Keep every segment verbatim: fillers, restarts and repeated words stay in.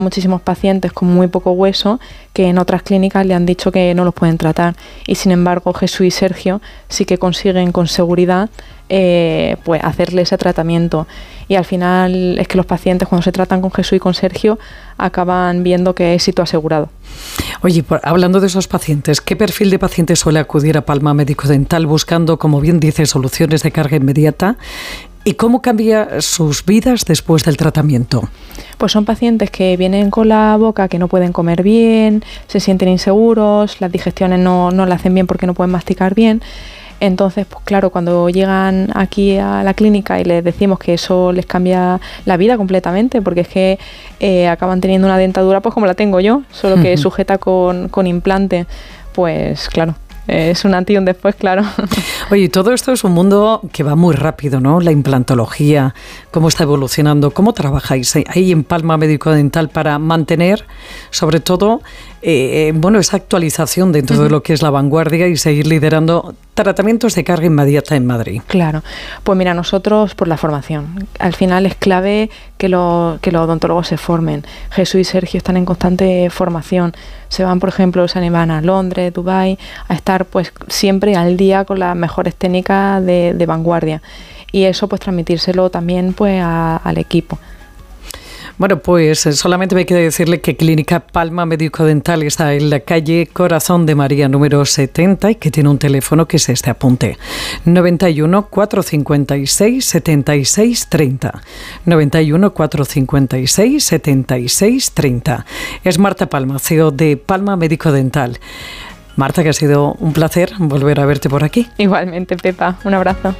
muchísimos pacientes con muy poco hueso que en otras clínicas le han dicho que no los pueden tratar, y sin embargo Jesús y Sergio sí que consiguen con seguridad eh, pues hacerle ese tratamiento, y al final es que los pacientes cuando se tratan con Jesús y con Sergio acaban viendo que es éxito asegurado. Oye, por, hablando de esos pacientes, ¿qué perfil de paciente suele acudir a Palma Médico Dental buscando, como bien dice, soluciones de carga inmediata? ¿Y cómo cambia sus vidas después del tratamiento? Pues son pacientes que vienen con la boca que no pueden comer bien, se sienten inseguros, las digestiones no, no la hacen bien porque no pueden masticar bien. Entonces, pues claro, cuando llegan aquí a la clínica y les decimos que eso les cambia la vida completamente, porque es que eh, acaban teniendo una dentadura pues como la tengo yo, solo que sujeta con, con implante, pues claro. Es un antes y un después, claro. Oye, todo esto es un mundo que va muy rápido, ¿no? La implantología, cómo está evolucionando, cómo trabajáis ahí en Palma Médico Dental para mantener, sobre todo, eh, bueno, esa actualización dentro uh-huh. de lo que es la vanguardia y seguir liderando tratamientos de carga inmediata en Madrid. Claro, pues mira, nosotros por la formación. Al final es clave que, lo, que los odontólogos se formen. Jesús y Sergio están en constante formación. Se van, por ejemplo, se van a Londres, Dubái, a estar pues siempre al día con las mejores técnicas de, de vanguardia. Y eso pues transmitírselo también pues a, al equipo. Bueno, pues solamente me queda decirle que Clínica Palma Médico Dental está en la calle Corazón de María número setenta y que tiene un teléfono que es este, apunte, noventa y uno, cuatrocientos cincuenta y seis, setenta y seis treinta. noventa y uno, cuatrocientos cincuenta y seis, setenta y seis treinta. Es Marta Palma, C E O de Palma Médico Dental. Marta, que ha sido un placer volver a verte por aquí. Igualmente, Pepa, un abrazo.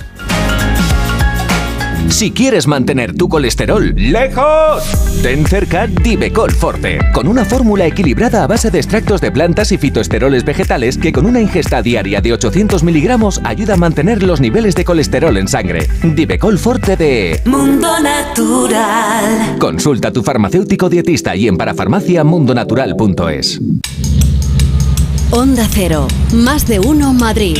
Si quieres mantener tu colesterol lejos, ten cerca Divecol Forte, con una fórmula equilibrada a base de extractos de plantas y fitoesteroles vegetales que con una ingesta diaria de ochocientos miligramos ayuda a mantener los niveles de colesterol en sangre. Divecol Forte de Mundo Natural. Consulta a tu farmacéutico dietista y en parafarmacia mundonatural punto es. Onda Cero, más de uno Madrid.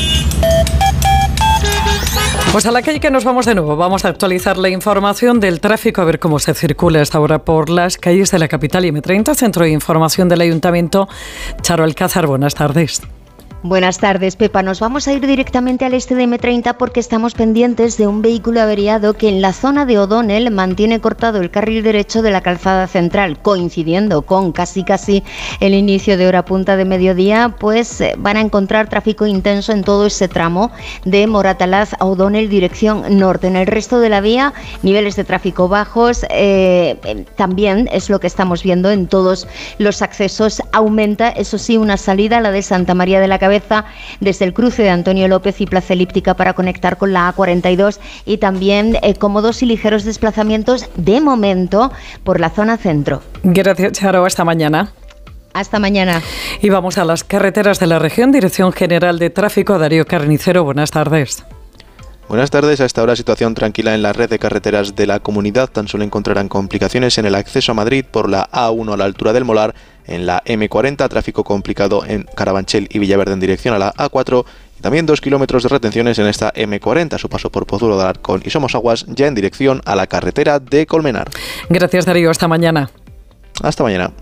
Pues a la calle que nos vamos de nuevo. Vamos a actualizar la información del tráfico, a ver cómo se circula a esta hora por las calles de la capital y eme treinta, Centro de Información del Ayuntamiento. Charo Alcázar, buenas tardes. Buenas tardes, Pepa. Nos vamos a ir directamente al este de eme treinta porque estamos pendientes de un vehículo averiado que en la zona de O'Donnell mantiene cortado el carril derecho de la calzada central, coincidiendo con casi casi el inicio de hora punta de mediodía, pues eh, van a encontrar tráfico intenso en todo ese tramo de Moratalaz a O'Donnell dirección norte. En el resto de la vía, niveles de tráfico bajos, eh, eh, también es lo que estamos viendo en todos los accesos. Aumenta, eso sí, una salida, la de Santa María de la Cabeza, desde el cruce de Antonio López y Plaza Elíptica para conectar con la A cuarenta y dos, y también eh, cómodos y ligeros desplazamientos de momento por la zona centro. Gracias, Charo. Hasta mañana. Hasta mañana. Y vamos a las carreteras de la región. Dirección General de Tráfico, Darío Carnicero. Buenas tardes. Buenas tardes. A esta hora situación tranquila en la red de carreteras de la comunidad. Tan solo encontrarán complicaciones en el acceso a Madrid por la A uno a la altura del Molar, en la eme cuarenta, tráfico complicado en Carabanchel y Villaverde en dirección a la A cuatro, y también dos kilómetros de retenciones en esta eme cuarenta, a su paso por Pozuelo de Alarcón y Somosaguas, ya en dirección a la carretera de Colmenar. Gracias, Darío. Hasta mañana. Hasta mañana.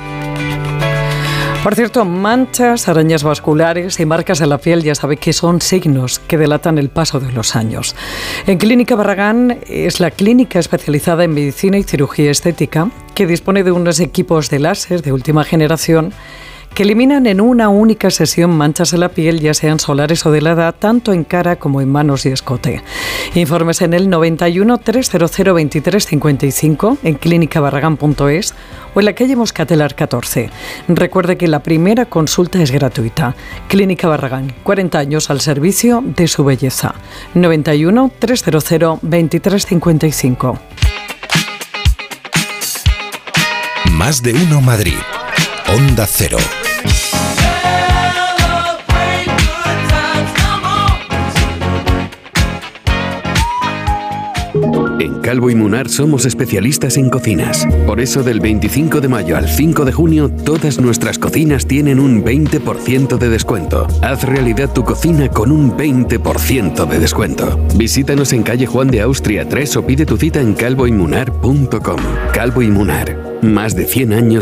Por cierto, manchas, arañas vasculares y marcas en la piel ya sabe que son signos que delatan el paso de los años. En Clínica Barragán es la clínica especializada en medicina y cirugía estética que dispone de unos equipos de láser de última generación que eliminan en una única sesión manchas en la piel, ya sean solares o de la edad, tanto en cara como en manos y escote. Informes en el noventa y uno, trescientos veintitrés cincuenta y cinco, en clínica barragán punto es o en la calle Moscatelar catorce. Recuerde que la primera consulta es gratuita. Clínica Barragán, cuarenta años al servicio de su belleza. noventa y uno, trescientos veintitrés cincuenta y cinco. Más de uno Madrid. Onda Cero. En Calvo y Munar somos especialistas en cocinas. Por eso del veinticinco de mayo al cinco de junio, todas nuestras cocinas tienen un veinte por ciento de descuento. Haz realidad tu cocina con un veinte por ciento de descuento. Visítanos en calle Juan de Austria tres o pide tu cita en calvo y munar punto com. Calvo y Munar, más de cien años